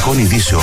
κεντρικών ειδήσεων.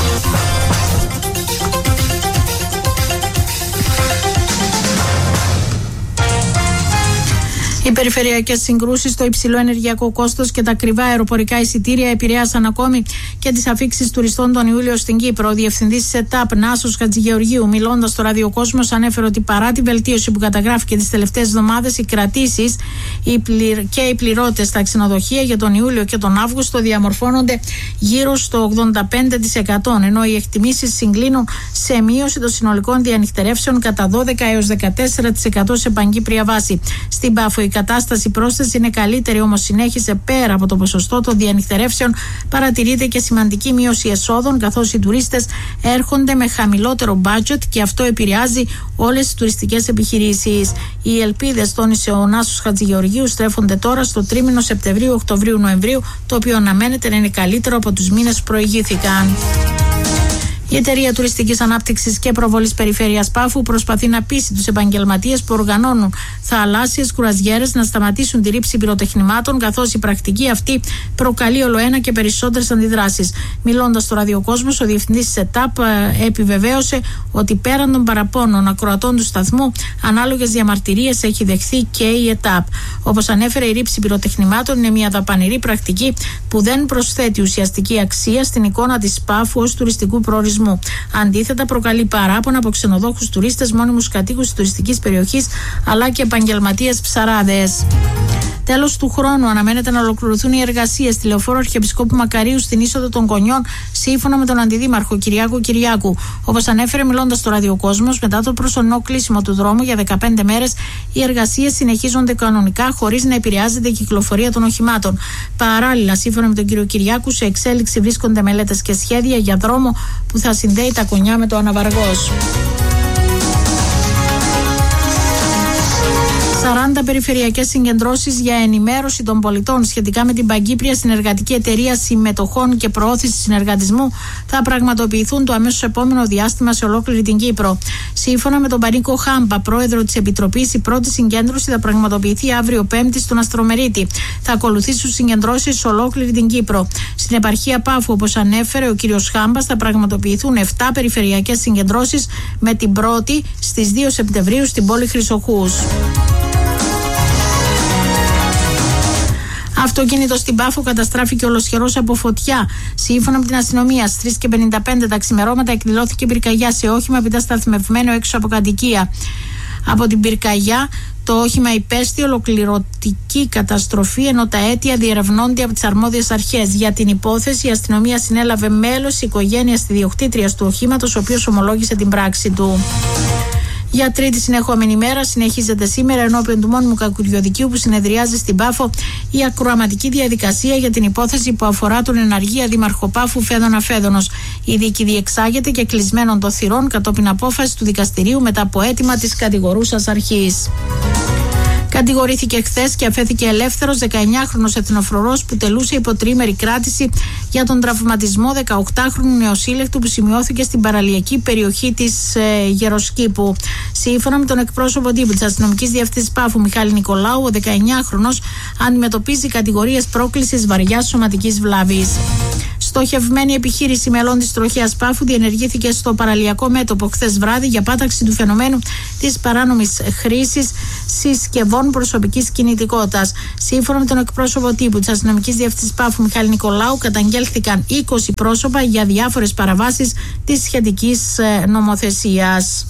Οι περιφερειακές συγκρούσεις, το υψηλό ενεργειακό κόστος και τα ακριβά αεροπορικά εισιτήρια επηρέασαν ακόμη και τις αφήξεις τουριστών τον Ιούλιο στην Κύπρο. Ο διευθυντής της ΕΤΑΠ, Νάσος Χατζηγεωργίου, μιλώντας στο ραδιοκόσμος, ανέφερε ότι παρά τη βελτίωση που καταγράφηκε τις τελευταίες εβδομάδες, οι κρατήσεις και οι πληρώτες στα ξενοδοχεία για τον Ιούλιο και τον Αύγουστο διαμορφώνονται γύρω στο 85%, ενώ οι εκτιμήσεις συγκλίνουν σε μείωση των συνολικών διανυχτερεύσεων κατά 12 έως 14% σε πανκύπρια βάση. Στην Πάφο η κατάσταση πρόσθεση είναι καλύτερη, όμως συνέχισε πέρα από το ποσοστό των διανυχτερεύσεων. Παρατηρείται και σημαντική μείωση εσόδων, καθώς οι τουρίστες έρχονται με χαμηλότερο budget και αυτό επηρεάζει όλες τις τουριστικές επιχειρήσεις. Οι ελπίδες, τόνισε ο Νάσος Χατζηγεωργίου, στρέφονται τώρα στο τρίμηνο Σεπτεμβρίου, Οκτωβρίου, Νοεμβρίου, το οποίο αναμένεται να είναι καλύτερο από τους μήνες που προηγήθηκαν. Η Εταιρεία Τουριστικής Ανάπτυξης και Προβολής Περιφέρειας Πάφου προσπαθεί να πείσει τους επαγγελματίες που οργανώνουν θαλάσσιες κουραζιέρες να σταματήσουν τη ρήψη πυροτεχνημάτων, καθώς η πρακτική αυτή προκαλεί ολοένα και περισσότερες αντιδράσεις. Μιλώντας στο ραδιοκόσμος, ο διευθυντής της ΕΤΑΠ επιβεβαίωσε ότι πέραν των παραπώνων ακροατών του σταθμού, ανάλογες διαμαρτυρίες έχει δεχθεί και η ΕΤΑΠ. Όπως ανέφερε, η ρήψη πυροτεχνημάτων είναι μια δαπανηρή πρακτική που δεν προσθέτει ουσιαστική αξία στην εικόνα της Πάφου ως τουριστικού προορισμού. Αντίθετα, προκαλεί παράπονα από ξενοδόχους, τουρίστες, μόνιμους κατοίκους της τουριστικής περιοχής αλλά και επαγγελματίες ψαράδες. Τέλος του χρόνου αναμένεται να ολοκληρωθούν οι εργασίες στη Λεωφόρο Αρχιεπισκόπου Μακαρίου στην είσοδο των Κονιών, σύμφωνα με τον Αντιδήμαρχο Κυριάκο Κυριάκου. Όπως ανέφερε μιλώντας στο ραδιοκόσμος, μετά το προσωρινό κλείσιμο του δρόμου για 15 μέρες, οι εργασίες συνεχίζονται κανονικά χωρίς να επηρεάζεται η κυκλοφορία των οχημάτων. Παράλληλα, σύμφωνα με τον κύριο Κυριάκου, σε εξέλιξη βρίσκονται μελέτες και σχέδια για δρόμο που θα συνδέει τα Κονιά με το Αναβαργός. 40 περιφερειακές συγκεντρώσεις για ενημέρωση των πολιτών σχετικά με την Παγκύπρια Συνεργατική Εταιρεία Συμμετοχών και Προώθηση Συνεργατισμού θα πραγματοποιηθούν το αμέσως επόμενο διάστημα σε ολόκληρη την Κύπρο. Σύμφωνα με τον Πανίκο Χάμπα, πρόεδρο της Επιτροπής, η πρώτη συγκέντρωση θα πραγματοποιηθεί αύριο Πέμπτη στον Αστρομερίτη. Θα ακολουθήσουν συγκεντρώσεις σε ολόκληρη την Κύπρο. Στην επαρχία Πάφου, όπως ανέφερε ο κ. Χάμπας, θα πραγματοποιηθούν 7 περιφερειακές συγκεντρώσεις, με την πρώτη στις 2 Σεπτεμβρίου στην πόλη Χρυσοχούς. Αυτοκίνητο στην Πάφο καταστράφηκε ολοσχερός από φωτιά. Σύμφωνα με την αστυνομία, στις 3:55 τα ξημερώματα εκδηλώθηκε πυρκαγιά σε όχημα που ήταν σταθμευμένο έξω από κατοικία. Από την πυρκαγιά, το όχημα υπέστη ολοκληρωτική καταστροφή, ενώ τα αίτια διερευνώνται από τις αρμόδιες αρχές. Για την υπόθεση, η αστυνομία συνέλαβε μέλος της οικογένειας ιδιοκτήτριας του οχήματος, ο οποίος ομολόγησε την πράξη του. Για τρίτη συνεχόμενη μέρα συνεχίζεται σήμερα ενώπιον του μόνιμου κακουριωδικείου που συνεδριάζει στην Πάφο η ακροαματική διαδικασία για την υπόθεση που αφορά τον εναργία δήμαρχο Πάφου Φέδωνα Φέδωνος. Η δίκη διεξάγεται και κλεισμένων των θυρών κατόπιν απόφαση του δικαστηρίου μετά από αίτημα της κατηγορούσας αρχής. Κατηγορήθηκε χθες και αφέθηκε ελεύθερος 19χρονος εθνοφρουρός που τελούσε υπό τριήμερη κράτηση για τον τραυματισμό 18χρονου νεοσύλλεκτου που σημειώθηκε στην παραλιακή περιοχή της Γεροσκήπου. Σύμφωνα με τον εκπρόσωπο τύπου της αστυνομικής διευθύντης Πάφου Μιχάλη Νικολάου, ο 19χρονος αντιμετωπίζει κατηγορίες πρόκλησης βαριάς σωματικής βλάβης. Στοχευμένη επιχείρηση μελών της τροχέας Πάφου διενεργήθηκε στο παραλιακό μέτωπο χθες βράδυ για πάταξη του φαινομένου της παράνομης χρήσης συσκευών προσωπικής κινητικότητας. Σύμφωνα με τον εκπρόσωπο τύπου της αστυνομικής διευθύντης Πάφου Μιχάλη Νικολάου, καταγγέλθηκαν 20 πρόσωπα για διάφορες παραβάσεις της σχετικής νομοθεσίας.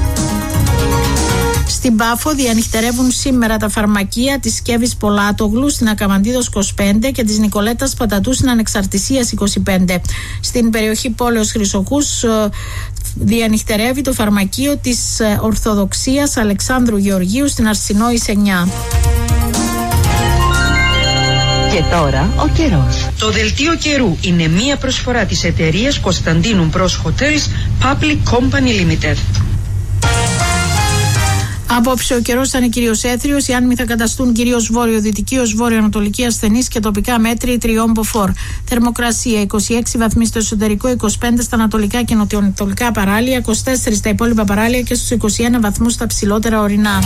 Στην Πάφο διανυχτερεύουν σήμερα τα φαρμακεία της Σκεύης Πολάτογλου στην Ακαμαντίδος 25 και της Νικολέτας Πατατού στην Ανεξαρτησίας 25. Στην περιοχή Πόλεως Χρυσοχούς διανυχτερεύει το φαρμακείο της Ορθοδοξίας Αλεξάνδρου Γεωργίου στην Αρσινόης 9. Και τώρα ο καιρός. Το δελτίο καιρού είναι μία προσφορά της εταιρείας Κωνσταντίνου Bros Hotels Public Company Limited. Απόψε ο καιρός θα είναι κυρίως έθριος, οι άνεμοι θα καταστούν κυρίως βόρειο-δυτική ως βόρειο-ανατολική ασθενής και τοπικά μέτρη τριών μποφόρ. Θερμοκρασία 26 βαθμοί στο εσωτερικό, 25 στα ανατολικά και νοτιοανατολικά παράλια, 24 στα υπόλοιπα παράλια και στους 21 βαθμούς στα ψηλότερα ορεινά.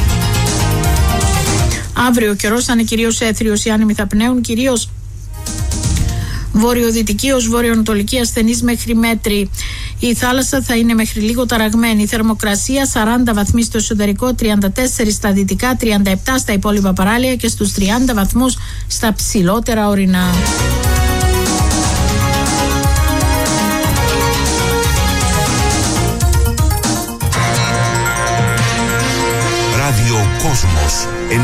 Αύριο ο καιρός θα είναι κυρίως έθριος, οι άνεμοι θα πνέουν κυρίως Βορειοδυτική ως βορειοανατολική ασθενής μέχρι μέτρη. Η θάλασσα θα είναι μέχρι λίγο ταραγμένη. Η θερμοκρασία 40 βαθμοί στο εσωτερικό, 34 στα δυτικά, 37 στα υπόλοιπα παράλια και στους 30 βαθμούς στα ψηλότερα ορεινά. Ραδιοκόσμος.